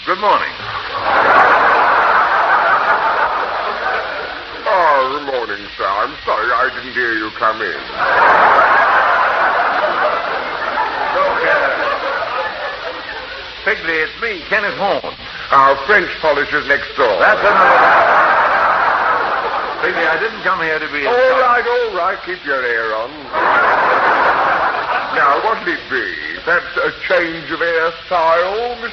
Good morning. Oh, good morning, sir. I'm sorry I didn't hear you come in. Pigley, it's me, Kenneth Horn. Our French polisher's next door. That's another... Pigley, I didn't come here to be... All right. Keep your air on. Now, what'll it be? Perhaps a change of air style,